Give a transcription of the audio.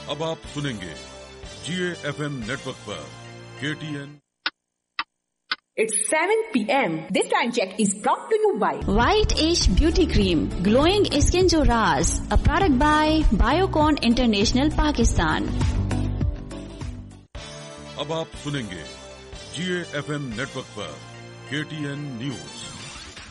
अब आप सुनेंगे GA FM नेटवर्क पर KTN। It's 7 p.m. This time check is brought to you by White Ash Beauty Cream, Glowing Skin Jo Raz, a product by Biocon International Pakistan. अब आप सुनेंगे GA FM network पर KTN news.